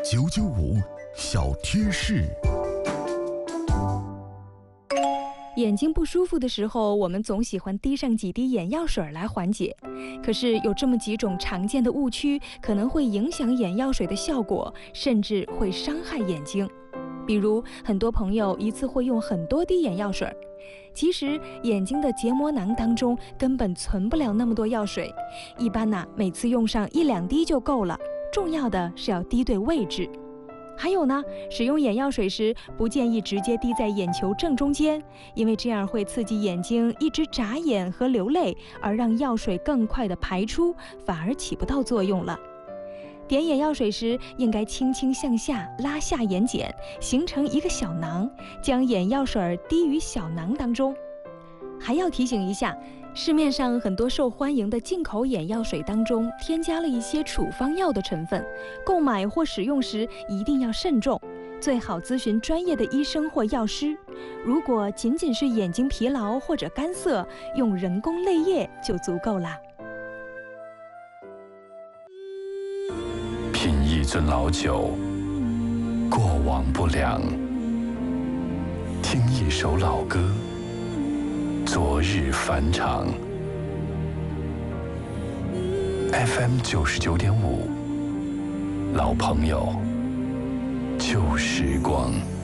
995小贴士。 眼睛不舒服的时候，我们总喜欢滴上几滴眼药水来缓解。可是有这么几种常见的误区，可能会影响眼药水的效果，甚至会伤害眼睛。比如，很多朋友一次会用很多滴眼药水，其实眼睛的结膜囊当中根本存不了那么多药水，一般每次用上1、2滴就够了。重要的是要滴对位置。还有呢，使用眼药水时不建议直接滴在眼球正中间，因为这样会刺激眼睛一直眨眼和流泪，而让药水更快地排出，反而起不到作用了。点眼药水时，应该轻轻向下拉下眼睑，形成一个小囊，将眼药水滴于小囊当中。还要提醒一下，市面上很多受欢迎的进口眼药水当中添加了一些处方药的成分，购买或使用时一定要慎重，最好咨询专业的医生或药师。如果仅仅是眼睛疲劳或者干涩，用人工泪液就足够了。 品一樽老酒，过往不良；听一首老歌，昨日返场。FM 99.5，老朋友，旧时光。